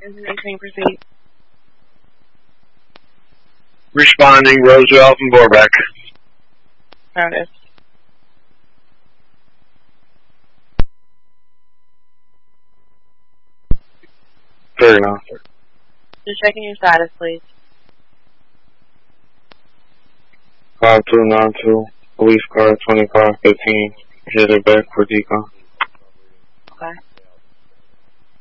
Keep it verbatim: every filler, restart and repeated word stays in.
Information proceed. Responding, Roosevelt and Borbeck. Notice. Very enough. Just checking your status, please. five two nine two, police car twenty-five fifteen, headed back for decon. Okay.